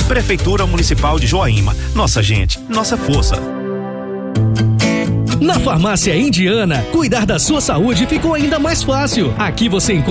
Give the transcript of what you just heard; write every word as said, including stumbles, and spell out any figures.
Prefeitura Municipal de Joaíma. Nossa gente, nossa força. Na Farmácia Indiana, cuidar da sua saúde ficou ainda mais fácil. Aqui você encontra